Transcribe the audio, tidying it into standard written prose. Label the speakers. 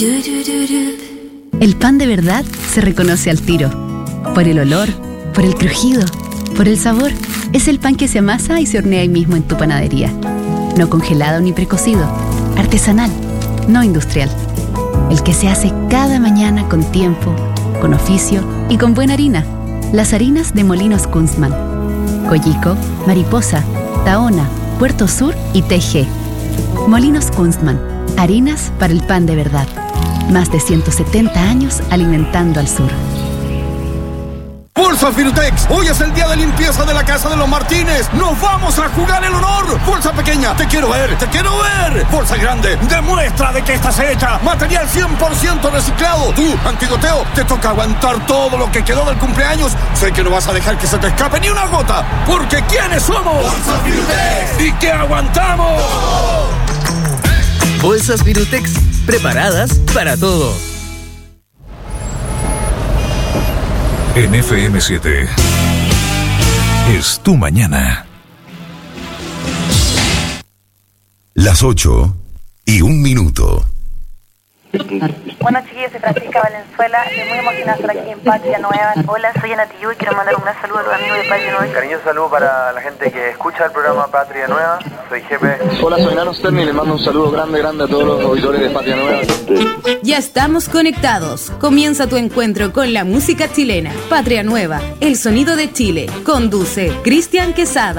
Speaker 1: El pan de verdad se reconoce al tiro. Por el olor, por el crujido, por el sabor. Es el pan que se amasa y se hornea ahí mismo en tu panadería. No congelado ni precocido. Artesanal, no industrial. El que se hace cada mañana con tiempo, con oficio y con buena harina. Las harinas de Molinos Kunstmann. Coyico, Mariposa, Tahona, Puerto Sur y TG. Molinos Kunstmann. Harinas para el pan de verdad. Más de 170 años alimentando al sur.
Speaker 2: Bolsas Virutex, hoy es el día de limpieza de la casa de los Martínez. ¡Nos vamos a jugar el honor! Bolsa pequeña, te quiero ver, te quiero ver. Bolsa grande, demuestra de que estás hecha. Material 100% reciclado. Tú, Antigoteo, te toca aguantar todo lo que quedó del cumpleaños. Sé que no vas a dejar que se te escape ni una gota. Porque ¿quiénes somos? Bolsas Virutex. ¿Y qué aguantamos?
Speaker 3: Bolsas Virutex, preparadas para todo.
Speaker 4: En FM7 es tu mañana.
Speaker 5: Las 8:01.
Speaker 6: Bueno, chiquillos, soy Francisca Valenzuela, estoy muy emocionada de estar aquí en Patria Nueva. Hola, soy Ana Tillú y quiero mandar un gran saludo a los amigos de Patria Nueva.
Speaker 7: Cariñoso saludo para la gente que escucha el programa Patria Nueva. Soy Jefe.
Speaker 8: Hola, soy Nano Sterni y le mando un saludo grande a todos los auditores de Patria Nueva.
Speaker 9: Ya estamos conectados. Comienza tu encuentro con la música chilena. Patria Nueva, el sonido de Chile. Conduce Cristian Quesada.